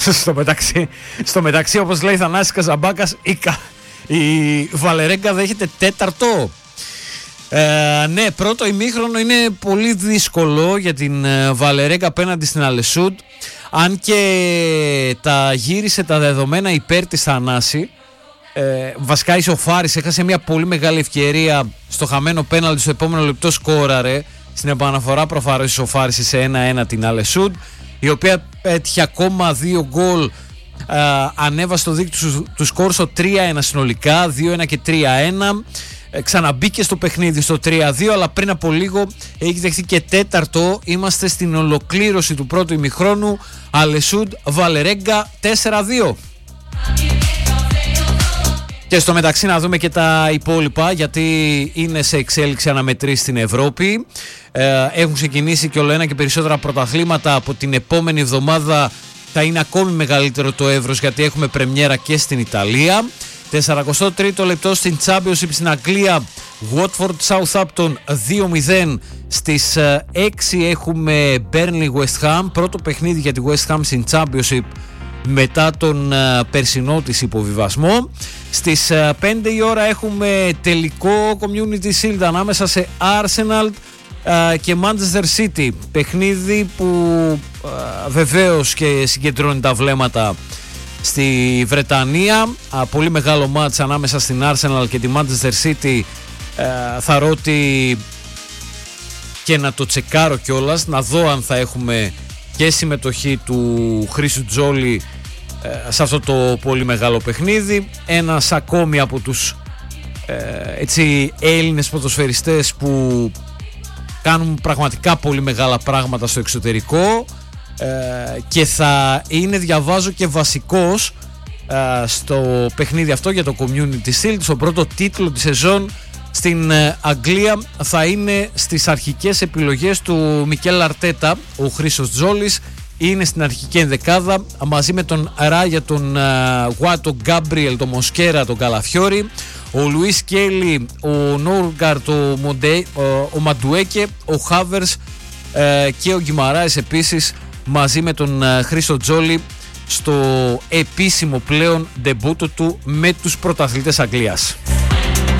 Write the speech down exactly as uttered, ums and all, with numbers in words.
στο μεταξύ, στο μεταξύ όπως λέει Θανάσης Καζαμπάκας, η, Κα, η Βαλερέγκα δέχεται τέταρτο. Ε, ναι, πρώτο ημίχρονο είναι πολύ δύσκολο για την Βαλερέγκα απέναντι στην Αλεσούντ, αν και τα γύρισε τα δεδομένα υπέρ της Θανάση. Ε, βασικά ισοφάρισε, έχασε μια πολύ μεγάλη ευκαιρία στο χαμένο πέναλτι, στο επόμενο λεπτό σκόραρε. Στην επαναφορά προφανώς ισοφάρισε σε ένα ένα την Αλεσούντ, η οποία έτυχε ακόμα δύο γκολ, ε, ανέβασε το δίκτυο του, του σκορ στο τρία ένα συνολικά, δύο ένα και τρία ένα. Ε, ξαναμπήκε στο παιχνίδι στο τρία δύο, αλλά πριν από λίγο έχει δεχθεί και τέταρτο. Είμαστε στην ολοκλήρωση του πρώτου ημιχρόνου. Αλεσούντ Βαλερέγκα τέσσερα δύο. Και στο μεταξύ να δούμε και τα υπόλοιπα, γιατί είναι σε εξέλιξη αναμετρήσεις στην Ευρώπη. Ε, έχουν ξεκινήσει και όλο ένα και περισσότερα πρωταθλήματα. Από την επόμενη εβδομάδα θα είναι ακόμη μεγαλύτερο το εύρος, γιατί έχουμε πρεμιέρα και στην Ιταλία. σαραντά τρίτο λεπτό στην Championship στην Αγγλία, Watford Southampton δύο μηδέν. Στις έξι έχουμε Burnley West Ham, πρώτο παιχνίδι για τη West Ham στην Championship μετά τον uh, περσινό της υποβιβασμό. Στις uh, πέντε η ώρα έχουμε τελικό Community Shield ανάμεσα σε Arsenal uh, και Manchester City, παιχνίδι που uh, βεβαίως και συγκεντρώνει τα βλέμματα στη Βρετανία. uh, πολύ μεγάλο μάτς ανάμεσα στην Arsenal και τη Manchester City. uh, θα ρώτη και να το τσεκάρω κιόλας, να δω αν θα έχουμε και συμμετοχή του Χρήστου Τζόλη ε, σε αυτό το πολύ μεγάλο παιχνίδι. Ένας ακόμη από τους ε, έτσι, Έλληνες ποδοσφαιριστές που κάνουν πραγματικά πολύ μεγάλα πράγματα στο εξωτερικό, ε, και θα είναι, διαβάζω, και βασικός ε, στο παιχνίδι αυτό για το Community Shield. Στο πρώτο τίτλο της σεζόν στην Αγγλία θα είναι στις αρχικές επιλογές του Μικέλ Αρτέτα. Ο Χρήστος Τζόλης είναι στην αρχική ενδεκάδα μαζί με τον Ράγια, τον Γουά, τον Γκάμπριελ, τον Μοσκέρα, τον Καλαφιόρι, ο Λουίς Κέιλι, ο Νόργκαρτ, ο, Μοντέ, ο Μαντουέκε, ο Χάβερς ε, και ο Γκιμαράης επίσης μαζί με τον Χρήστο Τζόλη στο επίσημο πλέον ντεμπούτο του με τους πρωταθλητές Αγγλίας.